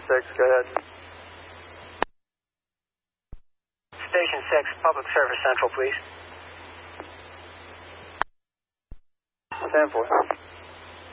6, go ahead. Station 6, Public Service Central, please. 10-4.